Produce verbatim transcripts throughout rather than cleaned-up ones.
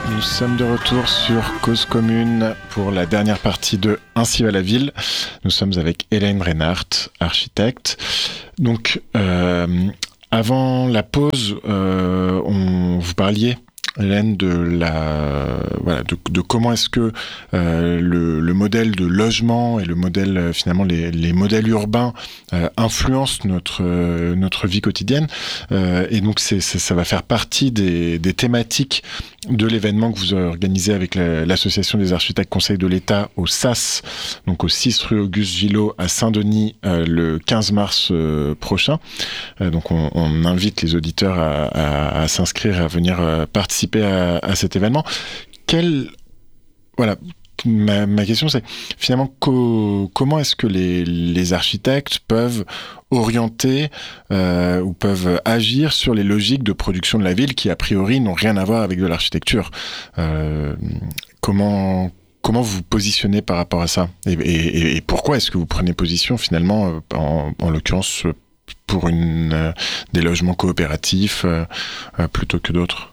Nous sommes de retour sur Cause Commune pour la dernière partie de Ainsi va la ville. Nous sommes avec Hélène Reinhardt, architecte. Donc, euh, avant la pause, euh, on, vous parliez, Hélène, de la voilà de, de comment est-ce que euh, le, le modèle de logement et le modèle euh, finalement les, les modèles urbains euh, influencent notre euh, notre vie quotidienne euh, et donc c'est, c'est ça va faire partie des, des thématiques de l'événement que vous organisez avec la, l'association des architectes conseils de l'État au S A S, donc au six rue Auguste Gillot à Saint-Denis euh, le quinze mars euh, prochain. Euh, donc on, on invite les auditeurs à, à, à s'inscrire et à venir euh, participer À, à cet événement. Quel, voilà, ma, ma question c'est finalement co, comment est-ce que les, les architectes peuvent orienter euh, ou peuvent agir sur les logiques de production de la ville qui a priori n'ont rien à voir avec de l'architecture. Euh, comment Comment vous vous positionnez par rapport à ça et, et, et pourquoi est-ce que vous prenez position finalement en, en l'occurrence pour une, euh, des logements coopératifs euh, euh, plutôt que d'autres?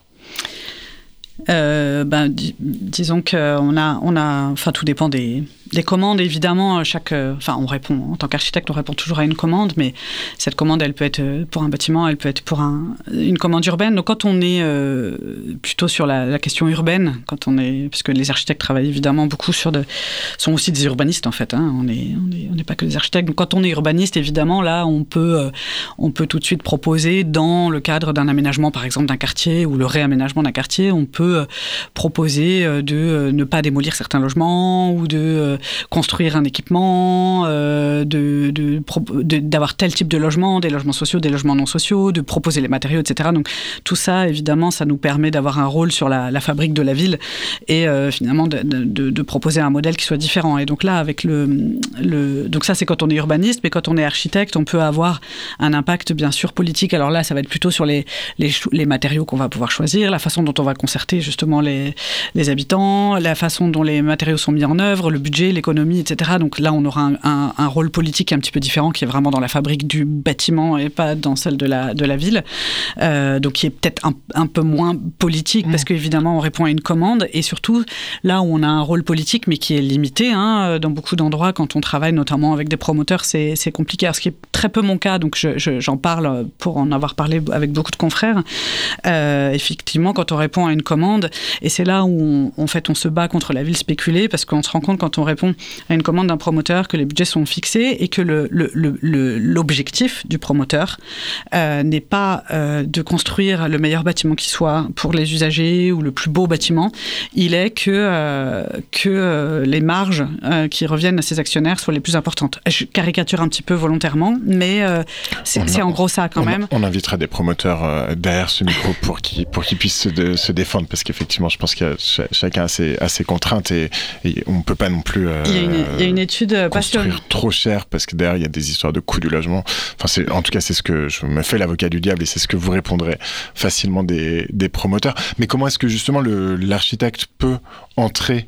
Euh, ben, dis, disons qu'on a, on a, enfin tout dépend des, des commandes évidemment. Chaque, enfin on répond en tant qu'architecte, on répond toujours à une commande, mais cette commande elle peut être pour un bâtiment, elle peut être pour un, une commande urbaine. Donc quand on est euh, plutôt sur la, la question urbaine, quand on est, parce que les architectes travaillent évidemment beaucoup sur de, sont aussi des urbanistes en fait. Hein, on est, on est, on n'est pas que des architectes. Donc quand on est urbaniste, évidemment là on peut, euh, on peut tout de suite proposer dans le cadre d'un aménagement par exemple d'un quartier ou le réaménagement d'un quartier, on peut proposer de ne pas démolir certains logements ou de construire un équipement, de, de, de, d'avoir tel type de logement, des logements sociaux, des logements non sociaux, de proposer les matériaux, et cetera. Donc tout ça, évidemment, ça nous permet d'avoir un rôle sur la, la fabrique de la ville et euh, finalement de, de, de proposer un modèle qui soit différent. Et donc là, avec le, le... Donc ça, c'est quand on est urbaniste, mais quand on est architecte, on peut avoir un impact, bien sûr, politique. Alors là, ça va être plutôt sur les, les, les matériaux qu'on va pouvoir choisir, la façon dont on va concerter, justement, Les, les habitants, la façon dont les matériaux sont mis en œuvre, le budget, l'économie, et cetera. Donc là, on aura un, un, un rôle politique un petit peu différent qui est vraiment dans la fabrique du bâtiment et pas dans celle de la, de la ville. Euh, donc qui est peut-être un, un peu moins politique mmh. parce qu'évidemment, on répond à une commande et surtout, là où on a un rôle politique mais qui est limité, hein, dans beaucoup d'endroits, quand on travaille notamment avec des promoteurs, c'est, c'est compliqué. Alors, ce qui est très peu mon cas, donc je, je, j'en parle pour en avoir parlé avec beaucoup de confrères. Euh, effectivement, quand on répond à une commande, et c'est là où, on, en fait, on se bat contre la ville spéculée, parce qu'on se rend compte, quand on répond à une commande d'un promoteur, que les budgets sont fixés et que le, le, le, le, l'objectif du promoteur euh, n'est pas euh, de construire le meilleur bâtiment qui soit pour les usagers ou le plus beau bâtiment. Il est que, euh, que euh, les marges euh, qui reviennent à ses actionnaires soient les plus importantes. Je caricature un petit peu volontairement, mais euh, c'est, c'est en gros ça quand on, même. On invitera des promoteurs euh, derrière ce micro pour qu'ils, pour qu'ils puissent se, de, se défendre, parce qu'effectivement, je pense qu'il y a ch- chacun a ses, a ses contraintes et, et on ne peut pas non plus euh, il, y a une, il y a une étude construire passionnante. trop cher, parce que derrière, il y a des histoires de coût du logement. Enfin, c'est, en tout cas, c'est ce que je me fais l'avocat du diable et c'est ce que vous répondrez facilement des, des promoteurs. Mais comment est-ce que justement le, l'architecte peut entrer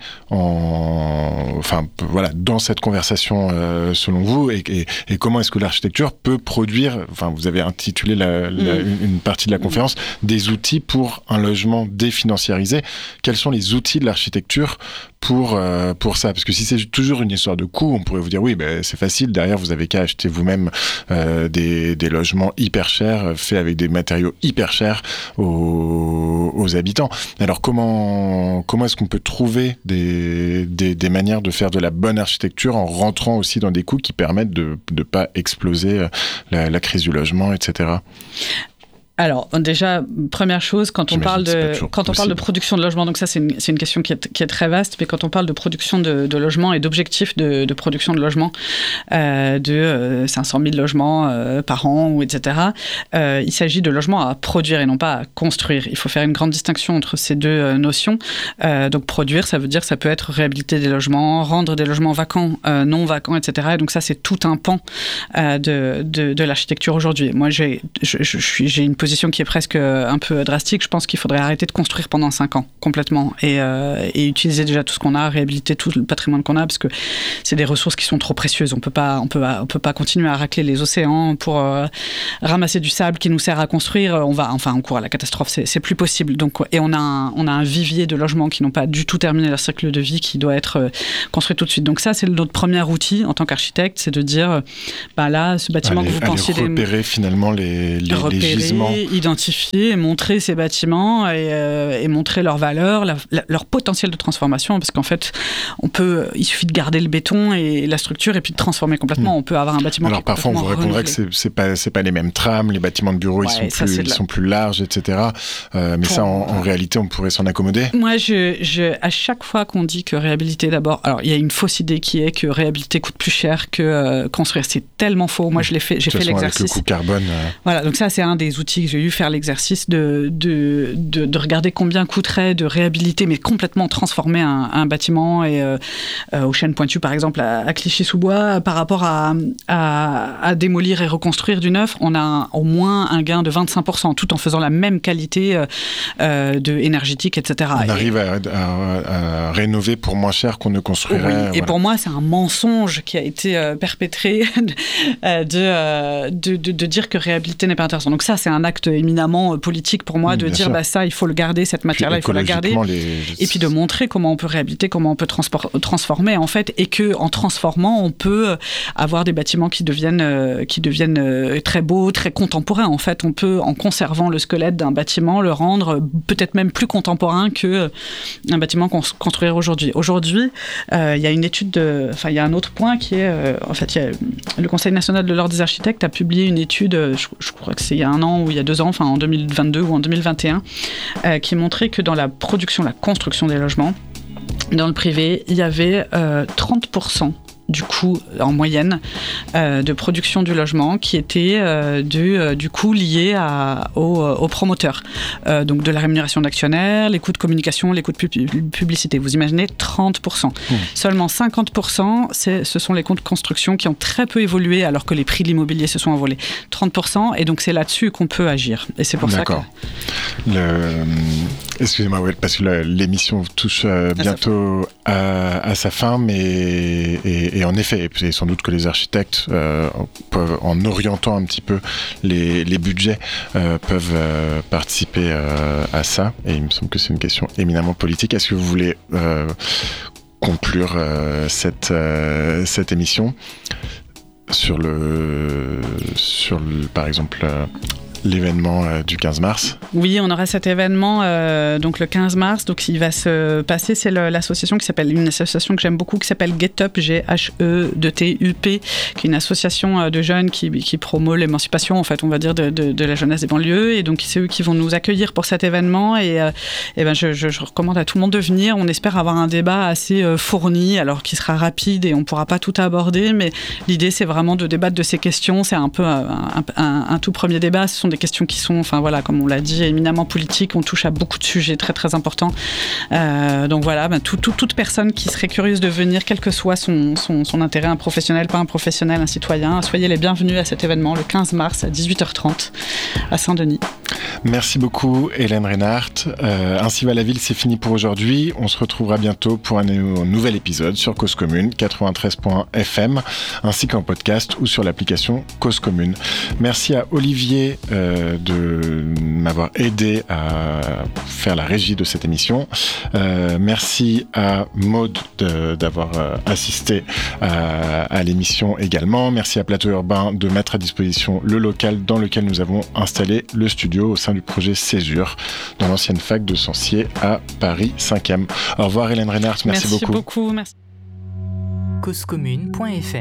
en, enfin, voilà, dans cette conversation euh, selon vous et, et, et comment est-ce que l'architecture peut produire, enfin, vous avez intitulé la, la, une, une partie de la conférence, des outils pour un logement définanciarisé. Quels sont les outils de l'architecture pour, euh, pour ça? Parce que si c'est toujours une histoire de coût, on pourrait vous dire oui, ben, c'est facile, derrière vous avez qu'à acheter vous-même euh, des, des logements hyper chers, faits avec des matériaux hyper chers aux, aux habitants. Alors comment, comment est-ce qu'on peut trouver des, des, des manières de faire de la bonne architecture en rentrant aussi dans des coûts qui permettent de ne pas exploser la, la crise du logement, et cetera? Alors, déjà, première chose, quand on parle de, quand on parle de production de logement, donc ça, c'est une, c'est une question qui est, qui est très vaste, mais quand on parle de production de, de logement et d'objectifs de, de production de logement, euh, de euh, cinq cent mille logements euh, par an, ou et cetera, euh, il s'agit de logements à produire et non pas à construire. Il faut faire une grande distinction entre ces deux euh, notions. Euh, donc, produire, ça veut dire, ça peut être réhabiliter des logements, rendre des logements vacants, euh, non vacants, et cetera. Et donc ça, c'est tout un pan euh, de, de, de l'architecture aujourd'hui. Moi, j'ai, je, je suis, j'ai une position proposition qui est presque un peu drastique. Je pense qu'il faudrait arrêter de construire pendant cinq ans, complètement, et, euh, et utiliser déjà tout ce qu'on a, réhabiliter tout le patrimoine qu'on a, parce que c'est des ressources qui sont trop précieuses. On peut pas, on peut, on peut pas continuer à racler les océans pour euh, ramasser du sable qui nous sert à construire. On va, enfin, on court à la catastrophe. C'est, c'est plus possible. Donc, et on a, un, on a un vivier de logements qui n'ont pas du tout terminé leur cycle de vie, qui doit être euh, construit tout de suite. Donc ça, c'est notre premier outil en tant qu'architecte, c'est de dire, bah là, ce bâtiment allez, que vous pensiez... repérer des... finalement les, les, repérer, les gisements. Identifier, montrer ces bâtiments et, euh, et montrer leur valeur, la, la, leur potentiel de transformation, parce qu'en fait, on peut, il suffit de garder le béton et la structure et puis de transformer complètement. Mmh. On peut avoir un bâtiment Alors qui est parfois, on vous répondrait renouvelé. que c'est, c'est, pas, c'est pas les mêmes trames, les bâtiments de bureaux, ouais, ils, sont plus, ils la... sont plus larges, et cetera. Euh, mais Pour... ça, en, en réalité, on pourrait s'en accommoder. Moi, je, je, à chaque fois qu'on dit que réhabiliter d'abord... Alors, il y a une fausse idée qui est que réhabiliter coûte plus cher que euh, construire. C'est tellement faux. Moi, je l'ai fait, j'ai fait l'exercice. Avec le coût carbone... Euh... Voilà, donc ça, c'est un des outils que j'ai eu, faire l'exercice de, de, de, de regarder combien coûterait de réhabiliter, mais complètement transformer un, un bâtiment. Et euh, euh, aux Chênes Pointues, par exemple, à, à Clichy-sous-Bois, par rapport à, à, à démolir et reconstruire du neuf, on a un, au moins un gain de vingt-cinq pour cent, tout en faisant la même qualité euh, de énergétique, et cetera. On arrive à, à, à rénover pour moins cher qu'on ne construirait. Oui, et voilà. Pour moi, c'est un mensonge qui a été euh, perpétré de, de, de, de, de dire que réhabiliter n'est pas intéressant. Donc ça, c'est un acte éminemment politique pour moi, de Bien dire bah, ça, il faut le garder, cette matière-là, il faut la garder. Les... Et puis de montrer comment on peut réhabiliter, comment on peut transpor- transformer, en fait, et qu'en transformant, on peut avoir des bâtiments qui deviennent, euh, qui deviennent euh, très beaux, très contemporains. En fait, on peut, en conservant le squelette d'un bâtiment, le rendre peut-être même plus contemporain qu'un bâtiment qu'on construirait aujourd'hui. Aujourd'hui, euh, il y a une étude, de, enfin, il y a un autre point qui est, euh, en fait, il y a, le Conseil national de l'ordre des architectes a publié une étude, je, je crois que c'est il y a un an ou il y a deux ans, enfin en deux mille vingt-deux ou en deux mille vingt et un, euh, qui montrait que dans la production, la construction des logements, dans le privé, il y avait euh, trente pour cent du coût en moyenne euh, de production du logement qui était euh, du, euh, du coût lié à, aux, aux promoteurs. Euh, donc de la rémunération d'actionnaires, les coûts de communication, les coûts de pub- publicité. Vous imaginez trente pour cent. Mmh. Seulement cinquante pour cent, c'est, ce sont les coûts de construction qui ont très peu évolué alors que les prix de l'immobilier se sont envolés. trente pour cent, et donc c'est là-dessus qu'on peut agir. Et c'est pour D'accord. ça que... Le... Excusez-moi, ouais, parce que la, l'émission touche euh, bientôt à, à sa fin, mais... Et, et en effet, et sans doute que les architectes euh, peuvent, en orientant un petit peu les, les budgets, euh, peuvent euh, participer euh, à ça. Et il me semble que c'est une question éminemment politique. Est-ce que vous voulez euh, conclure euh, cette, euh, cette émission sur le, sur le, par exemple, euh, l'événement euh, du quinze mars? Oui, on aura cet événement euh, donc le quinze mars. Donc il va se passer, c'est le, l'association qui s'appelle, une association que j'aime beaucoup qui s'appelle Get Up, G H E T U P, qui est une association de jeunes qui, qui promeut l'émancipation, en fait, on va dire, de, de, de la jeunesse des banlieues. Et donc c'est eux qui vont nous accueillir pour cet événement. Et, euh, et ben je, je, je recommande à tout le monde de venir. On espère avoir un débat assez euh, fourni, alors qui sera rapide et on ne pourra pas tout aborder. Mais l'idée, c'est vraiment de débattre de ces questions. C'est un peu un, un, un, un tout premier débat. Ce sont des questions qui sont, enfin voilà, comme on l'a dit, éminemment politiques. On touche à beaucoup de sujets très très importants. Euh, donc voilà, ben, tout, tout, toute personne qui serait curieuse de venir, quel que soit son, son, son intérêt, un professionnel, pas un professionnel, un citoyen, soyez les bienvenus à cet événement le quinze mars à dix-huit heures trente à Saint-Denis. Merci beaucoup Hélène Reinhardt. Euh, Ainsi va la ville, c'est fini pour aujourd'hui. On se retrouvera bientôt pour un, un nouvel épisode sur Cause Commune quatre-vingt-treize point F M ainsi qu'en podcast ou sur l'application Cause Commune. Merci à Olivier euh, de m'avoir aidé à faire la régie de cette émission. Euh, merci à Maud de, d'avoir euh, assisté à, à l'émission également. Merci à Plateau Urbain de mettre à disposition le local dans lequel nous avons installé le studio au sein du projet Césure, dans l'ancienne fac de Censier à Paris cinquième. Au revoir Hélène Reinhardt, merci, merci beaucoup. beaucoup. Merci beaucoup. cause commune point F M